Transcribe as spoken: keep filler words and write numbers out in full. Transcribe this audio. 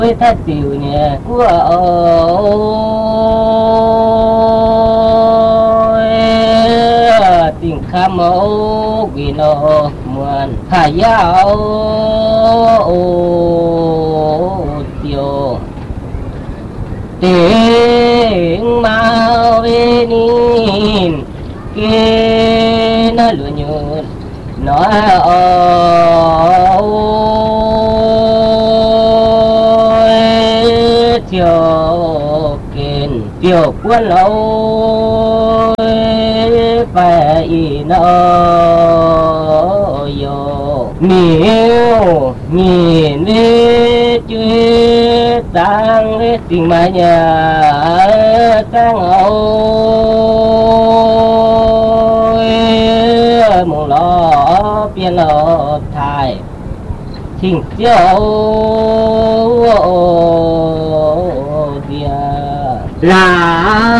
với thắt tiểu nhẹ của tình khám mẫu vì nó muôn thả giáo tiêu tiếng mau về nín kia nó lửa nhợt nói ôi chiều kiên tiểu quân lâu phải nó yo miêu nhìn đi chơi tăng đi tình mà nhà tăng ôi một lọ biến lọ thai chinh chiếu là